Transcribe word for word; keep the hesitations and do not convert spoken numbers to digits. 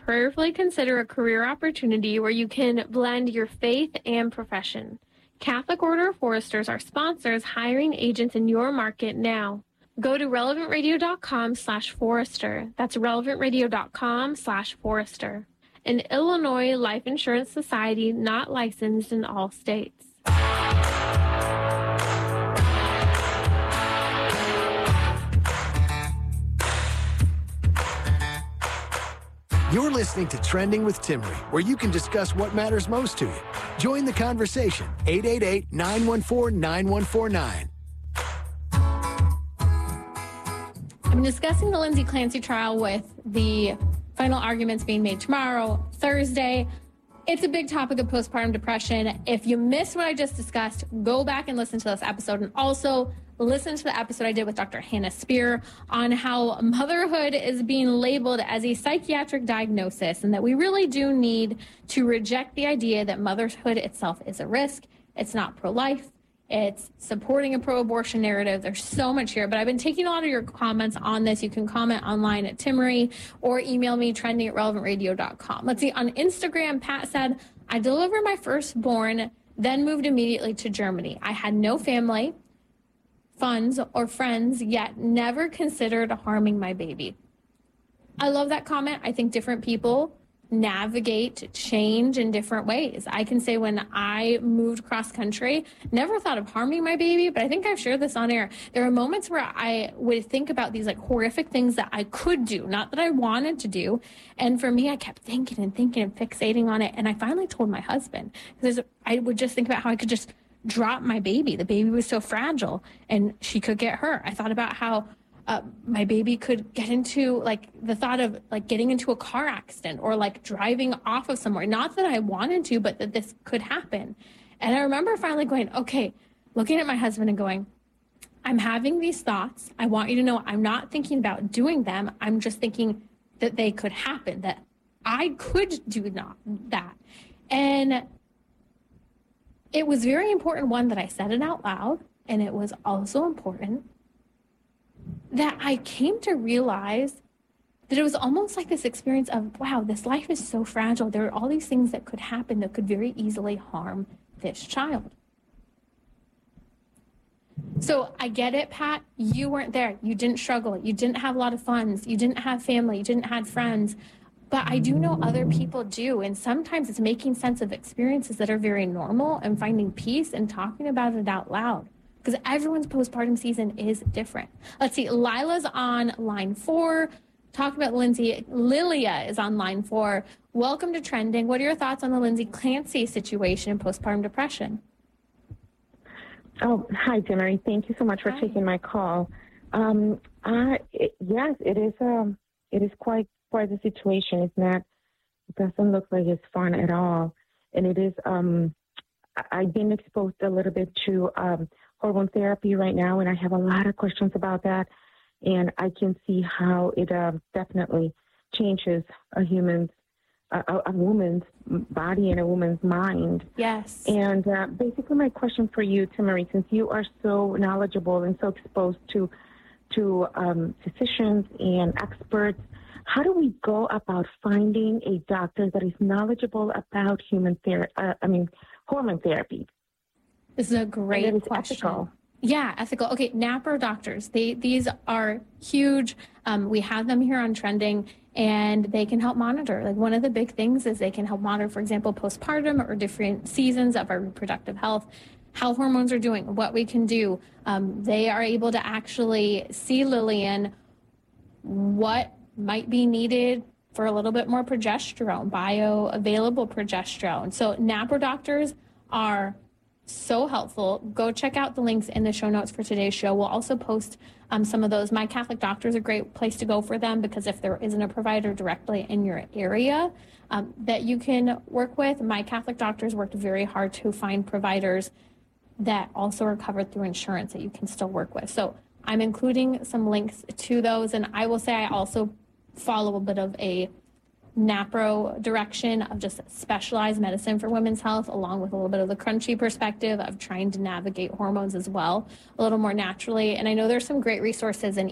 prayerfully consider a career opportunity where you can blend your faith and profession. Catholic Order of Foresters are sponsors hiring agents in your market now. Go to relevantradio.com slash forester. That's relevantradio.com slash forester. An Illinois Life Insurance Society not licensed in all states. You're listening to Trending with Timmerie, where you can discuss what matters most to you. Join the conversation, eight eight eight, nine one four, nine one four nine. I'm discussing the Lindsay Clancy trial with the final arguments being made tomorrow, Thursday. It's a big topic of postpartum depression. If you missed what I just discussed, go back and listen to this episode, and also listen to the episode I did with Doctor Hannah Spear on how motherhood is being labeled as a psychiatric diagnosis, and that we really do need to reject the idea that motherhood itself is a risk. It's not pro-life. It's supporting a pro-abortion narrative. There's so much here, but I've been taking a lot of your comments on this. You can comment online at Timmerie or email me, trending at relevant radio dot com. Let's see, on Instagram, Pat said, I delivered my firstborn, then moved immediately to Germany. I had no family, funds, or friends, yet never considered harming my baby. I love that comment. I think different people navigate change in different ways. I can say when I moved cross country, never thought of harming my baby, but I think I've shared this on air. There are moments where I would think about these like horrific things that I could do, not that I wanted to do. And for me, I kept thinking and thinking and fixating on it. And I finally told my husband, because I would just think about how I could just drop my baby. The baby was so fragile and she could get hurt. I thought about how Uh, my baby could get into, like, the thought of, like, getting into a car accident or, like, driving off of somewhere. Not that I wanted to, but that this could happen. And I remember finally going, okay, looking at my husband and going, I'm having these thoughts. I want you to know I'm not thinking about doing them. I'm just thinking that they could happen, that I could do not that. And it was very important, one, that I said it out loud. And it was also important that I came to realize that it was almost like this experience of, wow, this life is so fragile. There are all these things that could happen that could very easily harm this child. So I get it, Pat. You weren't there. You didn't struggle. You didn't have a lot of funds. You didn't have family. You didn't have friends. But I do know other people do. And sometimes it's making sense of experiences that are very normal and finding peace and talking about it out loud. Because everyone's postpartum season is different. Let's see, Lila's on line four. Talk about Lindsay. Lilia is on line four. Welcome to Trending. What are your thoughts on the Lindsay Clancy situation in postpartum depression? Oh, hi, Timmerie. Thank you so much for Hi. taking my call. Um, I, it, yes, it is. Um, it is quite quite a situation. It's not. It doesn't look like it's fun at all, and it is. Um, I- I've been exposed a little bit to um, hormone therapy right now, and I have a lot of questions about that. And I can see how it uh, definitely changes a human's, a, a woman's body and a woman's mind. Yes. And uh, basically, my question for you, Timmerie, since you are so knowledgeable and so exposed to to um, physicians and experts, how do we go about finding a doctor that is knowledgeable about human therapy? Uh, I mean, hormone therapy. This is a great And it is question. ethical. Yeah, ethical. Okay, NAPRO doctors. They these are huge. Um, we have them here on Trending, and they can help monitor. Like, one of the big things is they can help monitor, for example, postpartum or different seasons of our reproductive health, how hormones are doing, what we can do. Um, they are able to actually see, Lillian, what might be needed for a little bit more progesterone, bioavailable progesterone. So NAPRO doctors are so helpful. Go check out the links in the show notes for today's show. We'll also post um, some of those. My Catholic Doctor is a great place to go for them, because if there isn't a provider directly in your area um, that you can work with, My Catholic Doctors worked very hard to find providers that also are covered through insurance that you can still work with. So I'm including some links to those. And I will say I also follow a bit of a NAPRO direction of just specialized medicine for women's health, along with a little bit of the crunchy perspective of trying to navigate hormones as well, a little more naturally. And I know there's some great resources, and